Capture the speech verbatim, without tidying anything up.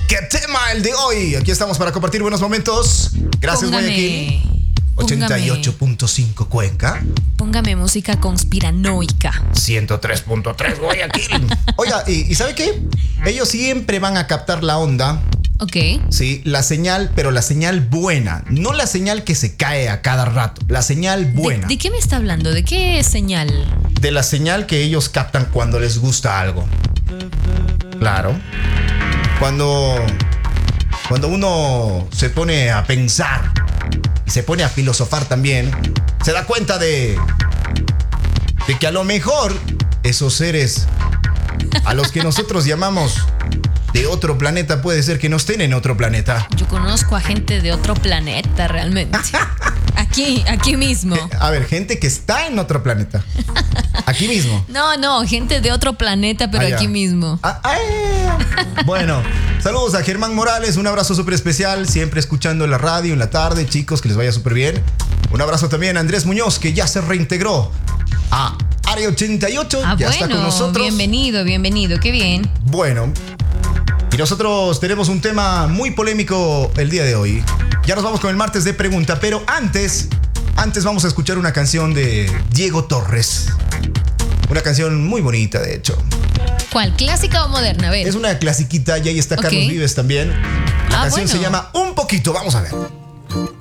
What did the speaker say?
¡Qué tema el de hoy! Aquí estamos para compartir buenos momentos. Gracias, Póngame, Guayaquil. ochenta y ocho punto cinco Cuenca. Póngame música conspiranoica. ciento tres punto tres Guayaquil. Oiga, ¿y, ¿y sabe qué? Ellos siempre van a captar la onda. Ok. Sí, la señal, pero la señal buena. No la señal que se cae a cada rato. La señal buena. ¿De, ¿De qué me está hablando? ¿De qué señal? De la señal que ellos captan cuando les gusta algo. Claro. Cuando, cuando uno se pone a pensar y se pone a filosofar también, se da cuenta de, de que a lo mejor esos seres a los que nosotros llamamos de otro planeta puede ser que no estén en otro planeta. Yo conozco a gente de otro planeta realmente. Aquí, aquí mismo. A ver, gente que está en otro planeta. Aquí mismo. No, no, gente de otro planeta, pero Allá. aquí mismo. Ah, ah, bueno, saludos a Germán Morales, un abrazo súper especial, siempre escuchando la radio en la tarde, chicos, que les vaya súper bien. Un abrazo también a Andrés Muñoz, que ya se reintegró a Área ochenta y ocho, Ah, ya bueno, está con nosotros. bienvenido, bienvenido, qué bien. Bueno, y nosotros tenemos un tema muy polémico el día de hoy. Ya nos vamos con el martes de pregunta, pero antes, antes vamos a escuchar una canción de Diego Torres. Una canción muy bonita, de hecho. ¿Cuál? ¿Clásica o moderna? A ver. Es una clasiquita y ahí está Ok. Carlos Vives también. La Ah, canción bueno. se llama Un Poquito, vamos a ver.